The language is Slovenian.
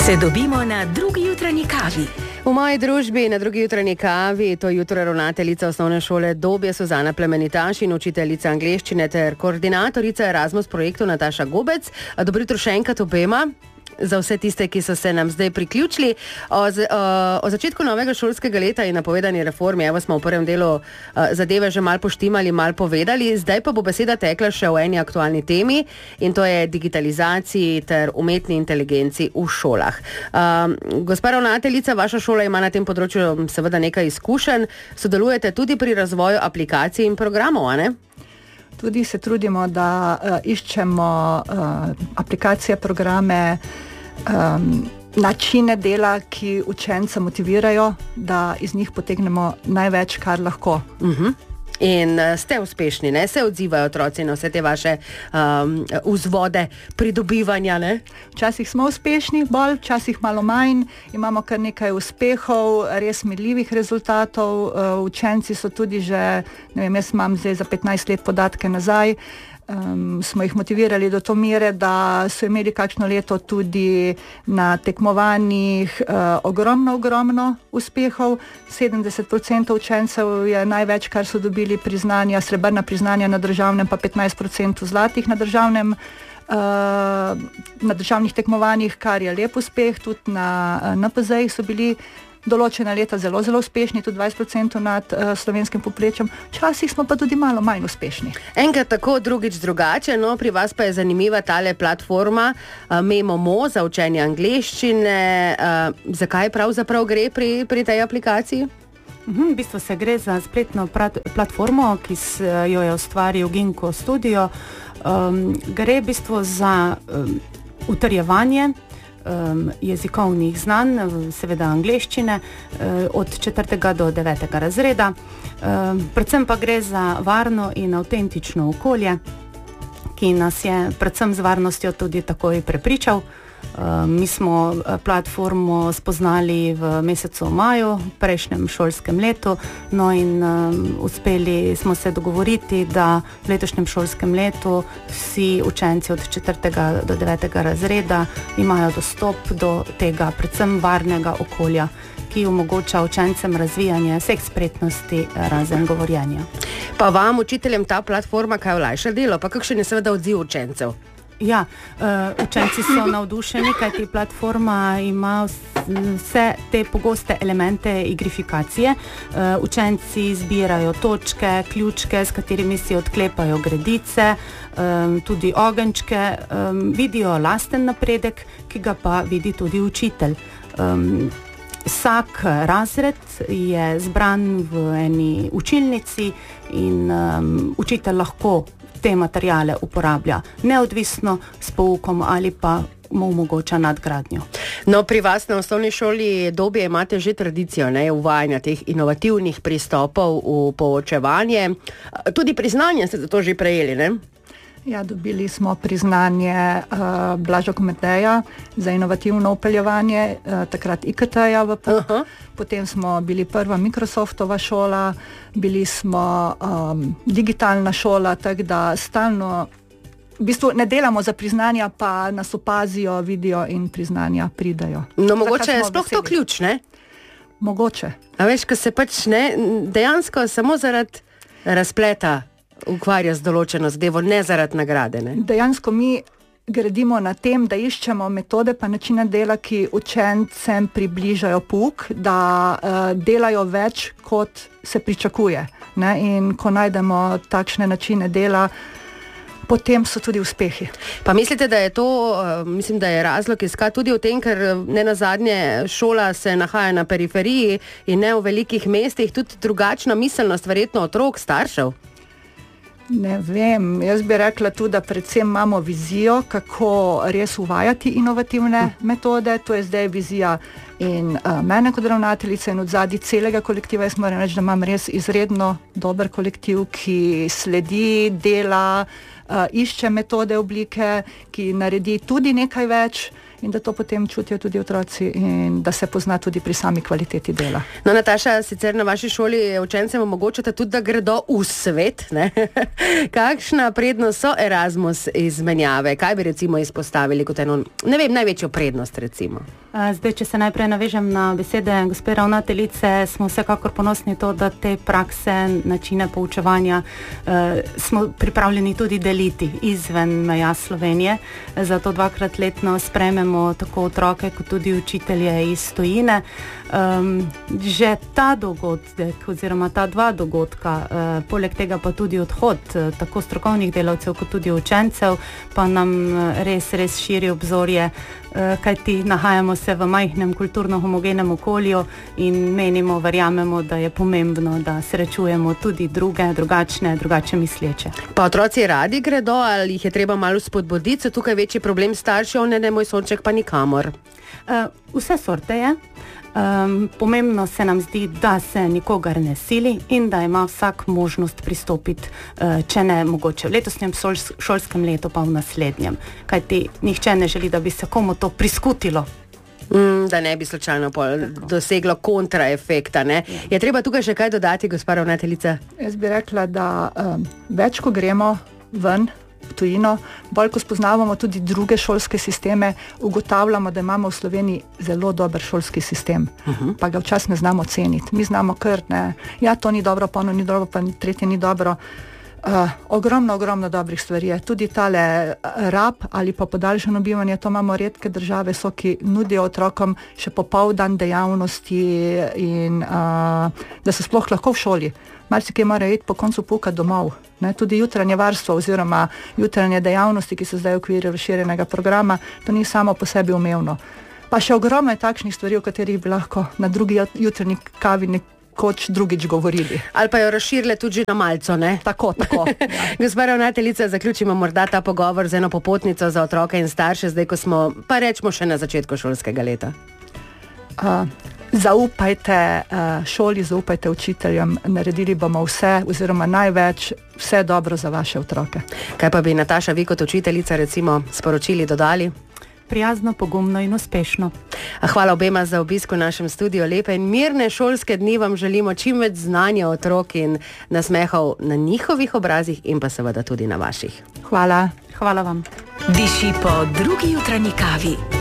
Se dobimo na drugi jutranji kavi. V moji družbi na drugi jutranji kavi to jutro ravnateljica osnovne šole Dobje Suzana Plemenitaš in učiteljica angleščine ter koordinatorica Erasmus projektu Nataša Gobec. Dobro jutro še enkrat obema. Za vse tiste, ki so se nam zdaj priključili. O začetku novega šolskega leta in napovedani reformi, evo smo v prvem delu zadeve že malo poštimali, malo povedali, zdaj pa bo beseda tekla še o eni aktualni temi in to je digitalizaciji ter umetni inteligenci v šolah. Gospa ravnateljica, vaša šola ima na tem področju seveda nekaj izkušenj, sodelujete tudi pri razvoju aplikacij in programov, a ne? Tudi se trudimo, da iščemo aplikacije, programe, načine dela, ki učence motivirajo, da iz njih potegnemo največ, kar lahko. In ste uspešni, ne? Se odzivajo otroci na vse te vaše vzvode pridobivanja, ne? Včasih smo uspešni, bolj, včasih malo manj. Imamo kar nekaj uspehov, res merljivih rezultatov. Učenci so tudi že, ne vem, jaz imam zdaj za 15 let podatke nazaj, smo jih motivirali do to mere, da so imeli kakšno leto tudi na tekmovanjih ogromno uspehov. 70% učencev je največ, kar so dobili priznanja, srebrna priznanja na državnem, pa 15% zlatih na državnih tekmovanjih, kar je lep uspeh. Tudi na NPZ-jih so bili določena leta zelo uspešni, tudi 20% nad slovenskim povprečjem. Včasih smo pa tudi malo manj uspešni. Enkrat tako, drugič drugače, no, pri vas pa je zanimiva tale platforma Memomo za učenje angleščine. Zakaj pravzaprav gre pri tej aplikaciji? V bistvu se gre za spletno platformo, ki jo je ustvaril Ginkgo Studio. Gre v bistvu za utrjevanje jezikovnih znanj, seveda angleščine, od 4. do 9. razreda. Predvsem pa gre za varno in avtentično okolje, ki nas je predvsem z varnostjo tudi takoj prepričal. Mi smo platformo spoznali v mesecu maju, prejšnjem šolskem letu, no in uspeli smo se dogovoriti, da v letošnjem šolskem letu vsi učenci od 4. do 9. razreda imajo dostop do tega predvsem varnega okolja, ki omogoča učencem razvijanje vseh spretnosti razen govorjenja. Pa vam, učiteljem, ta platforma kaj olajša delo? Pa kakšen je seveda odziv učencev? Ja, učenci so navdušeni, kajti platforma ima vse te pogoste elemente igrifikacije. Učenci zbirajo točke, ključke, s katerimi si odklepajo gredice, tudi ogenčke, vidijo lasten napredek, ki ga pa vidi tudi učitelj. Vsak razred je zbran v eni učilnici in učitelj lahko te materijale uporablja neodvisno s poukom ali pa mu omogoča nadgradnjo. No, pri vas na osnovni šoli Dobje imate že tradicijo, ne, uvajanja teh inovativnih pristopov v poučevanje. Tudi priznanje ste za to že prejeli, ne? Ja, dobili smo priznanje Blaža Kometeja za inovativno upeljevanje, takrat IKT-ja v pouk. Potem smo bili prva Microsoftova šola, bili smo digitalna šola, tako da stalno, v bistvu ne delamo za priznanja, pa nas opazijo, vidijo in priznanja pridajo. No, mogoče je sploh to ključ, ne? Mogoče. A veš, ko se pač ne, dejansko samo zaradi razpleta ukvarja z določeno zadevo, ne zaradi nagrade, ne? Dejansko mi gradimo na tem, da iščemo metode pa načine dela, ki učencem približajo pouk, da delajo več, kot se pričakuje, ne? In ko najdemo takšne načine dela, potem so tudi uspehi. Pa mislite, da je to, mislim, da je razlog iskati tudi v tem, ker nenazadnje šola se nahaja na periferiji in ne v velikih mestih, tudi drugačna miselnost verjetno otrok, staršev? Ne vem, jaz bi rekla tudi, da predvsem imamo vizijo, kako res uvajati inovativne metode. To je zdaj vizija in mene kot ravnateljice in odzadaj celega kolektiva. Jaz moram reči, da imam res izredno dober kolektiv, ki sledi, dela, išče metode, oblike, ki naredi tudi nekaj več. In da to potem čutijo tudi otroci in da se pozna tudi pri sami kvaliteti dela. No, Nataša, sicer na vaši šoli učencem omogočate tudi, da gredo v svet, ne? Kakšna prednost so Erasmus izmenjave? Kaj bi recimo izpostavili kot eno, ne vem, največjo prednost recimo? Zdaj, če se najprej navežem na besede gospe ravnateljice, smo vsekakor ponosni to, da te prakse, načine poučevanja smo pripravljeni tudi deliti izven meja Slovenije. Zato 2-krat letno sprejmemo tako otroke, kot tudi učitelje iz tujine. Že ta dogodek oziroma ta 2 dogodka, poleg tega pa tudi odhod tako strokovnih delavcev, kot tudi učencev, pa nam res širi obzorje, kajti nahajamo se v majhnem kulturno homogenem okolju in menimo, verjamemo, da je pomembno, da srečujemo tudi drugače misleče. Pa otroci radi gredo ali jih je treba malo spodbuditi? So tukaj večji problem staršev, ne moj sonček pa nikamor? Vse sorte je. Pomembno se nam zdi, da se nikogar ne sili in da ima vsak možnost pristopiti, če ne mogoče v letošnjem šolskem letu, pa v naslednjem. Kajti nihče ne želi, da bi se komu to priskutilo. Da ne bi slučajno doseglo kontraefekta, ne? Je treba tukaj še kaj dodati, gospa ravnateljica? Jaz bi rekla, da več, ko gremo ven, v tujino, bolj ko spoznavamo tudi druge šolske sisteme, ugotavljamo, da imamo v Sloveniji zelo dober šolski sistem, pa ga včasih ne znamo ceniti. Mi znamo kar, ne, ja, to ni dobro, pa ono ni dobro, pa tretje ni dobro. Ogromno dobrih stvari je. Tudi tale rab ali pa podaljšano bivanje, to imamo redke države, ki nudijo otrokom še popoldan dejavnosti in da so sploh lahko v šoli. Marsikaj morajo iti po koncu pouka domov. Ne? Tudi jutranje varstvo oziroma jutranje dejavnosti, ki so zdaj v okviru razširjenega programa, to ni samo po sebi umevno. Pa še ogromno je takšnih stvari, o katerih bi lahko na drugi jutranji kavi koč drugič govorili. Ali pa jo razširile tudi na malco, ne? Tako. Gospa ravnateljica, zaključimo morda ta pogovor z eno popotnico za otroke in starše, zdaj ko smo, pa rečemo še na začetku šolskega leta. Zaupajte šoli, zaupajte učiteljem, naredili bomo vse oziroma največ, vse dobro za vaše otroke. Kaj pa bi, Nataša, vi kot učiteljica recimo sporočili, dodali? Prijazno, pogumno in uspešno. Hvala obema za obisk v našem studiu. Lepe in mirne šolske dni vam želimo, čim več znanja otrok in nasmehov na njihovih obrazih in pa seveda tudi na vaših. Hvala. Hvala vam. Diši po drugi jutranji kavi.